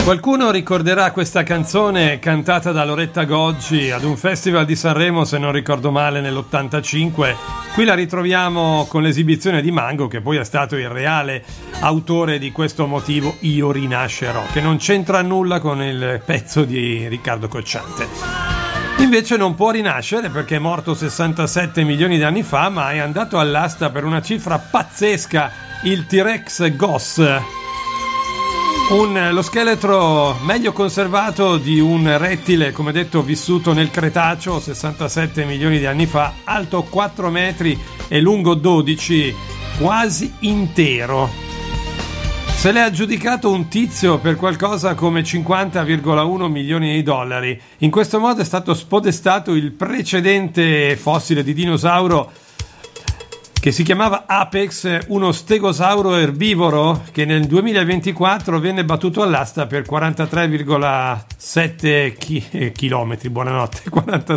Qualcuno ricorderà questa canzone cantata da Loretta Goggi ad un festival di Sanremo, se non ricordo male, nell'85. Qui la ritroviamo con l'esibizione di Mango, che poi è stato il reale autore di questo motivo Io rinascerò, che non c'entra nulla con il pezzo di Riccardo Cocciante. Invece non può rinascere perché è morto 67 milioni di anni fa, ma è andato all'asta per una cifra pazzesca, il T-Rex Goss. Lo scheletro meglio conservato di un rettile, come detto, vissuto nel Cretaceo 67 milioni di anni fa, alto 4 metri e lungo 12, quasi intero. Se l'è aggiudicato un tizio per qualcosa come 50,1 milioni di dollari. In questo modo è stato spodestato il precedente fossile di dinosauro che si chiamava Apex, uno stegosauro erbivoro che nel 2024 venne battuto all'asta per 43,7 chilometri, buonanotte,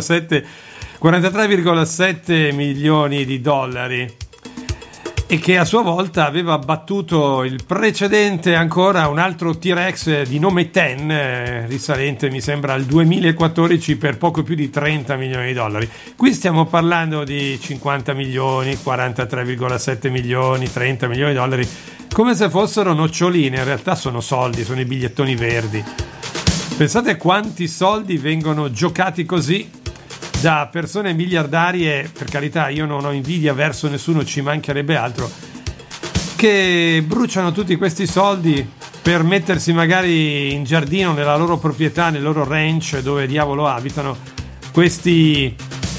43,7 milioni di dollari, e che a sua volta aveva battuto il precedente ancora, un altro T-Rex di nome Ten, risalente mi sembra al 2014, per poco più di 30 milioni di dollari. Qui stiamo parlando di 50 milioni, 43,7 milioni, 30 milioni di dollari, come se fossero noccioline. In realtà sono soldi, sono i bigliettoni verdi. Pensate quanti soldi vengono giocati così da persone miliardarie. Per carità, io non ho invidia verso nessuno, ci mancherebbe altro, che bruciano tutti questi soldi per mettersi magari in giardino, nella loro proprietà, nel loro ranch, dove diavolo abitano, questi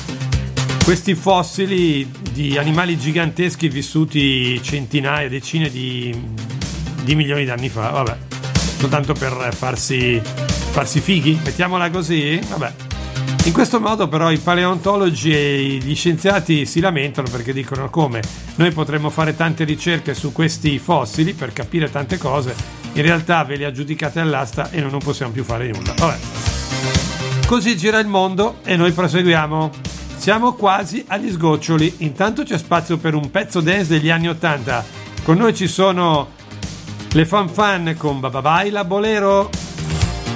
fossili di animali giganteschi vissuti centinaia, decine di milioni di anni fa. Vabbè, soltanto per farsi fighi, mettiamola così. Vabbè. In questo modo però i paleontologi e gli scienziati si lamentano, perché dicono: come noi potremmo fare tante ricerche su questi fossili per capire tante cose, in realtà ve li aggiudicate all'asta e noi non possiamo più fare nulla. Vabbè. Così gira il mondo e noi proseguiamo. Siamo quasi agli sgoccioli. Intanto c'è spazio per un pezzo dance degli anni 80. Con noi ci sono le Fan Fan con Bababaila Bolero.